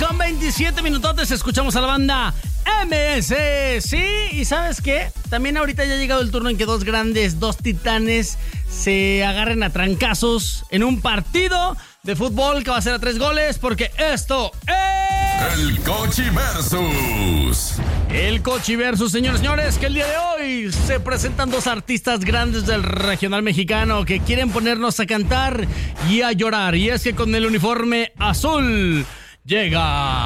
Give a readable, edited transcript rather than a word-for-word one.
con 27 minutotes escuchamos a la banda MS. Sí, y ¿sabes qué? También ahorita ya ha llegado el turno en que dos titanes se agarren a trancazos en un partido de fútbol que va a ser a 3 goles, porque esto es... El Cochi Versus. El Cochi Versus, señores, que el día de hoy se presentan dos artistas grandes del regional mexicano que quieren ponernos a cantar y a llorar. Y es que con el uniforme azul llega